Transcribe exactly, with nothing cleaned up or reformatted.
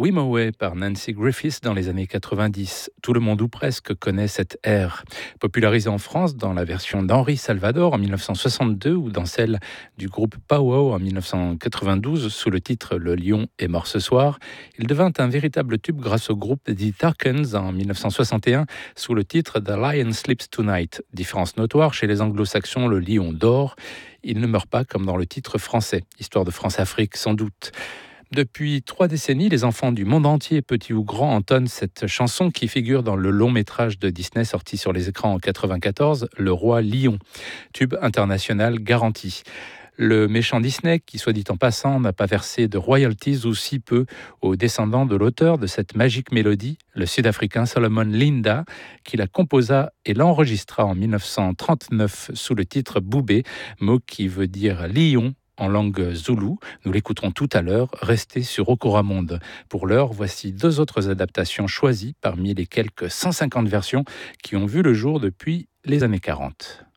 Wimoweh par Nancy Griffiths dans les années quatre-vingt-dix. Tout le monde ou presque connaît cette air. Popularisée en France dans la version d'Henri Salvador en mille neuf cent soixante-deux ou dans celle du groupe Pow-Wow en mille neuf cent quatre-vingt-douze sous le titre Le lion est mort ce soir, il devint un véritable tube grâce au groupe The Tarkans en mille neuf cent soixante et un sous le titre The Lion Sleeps Tonight. Différence notoire, chez les anglo-saxons, le lion dort. Il ne meurt pas comme dans le titre français. Histoire de France-Afrique sans doute. Depuis trois décennies, les enfants du monde entier, petits ou grands, entonnent cette chanson qui figure dans le long métrage de Disney sorti sur les écrans en quatre-vingt-quatorze, Le Roi Lion, tube international garanti. Le méchant Disney, qui soit dit en passant, n'a pas versé de royalties ou si peu aux descendants de l'auteur de cette magique mélodie, le Sud-Africain Solomon Linda, qui la composa et l'enregistra en mille neuf cent trente-neuf sous le titre Boubé, mot qui veut dire lion en langue zoulou. Nous l'écouterons tout à l'heure. Restez sur Okora Monde. Pour l'heure, voici deux autres adaptations choisies parmi les quelques cent cinquante versions qui ont vu le jour depuis les années quarante.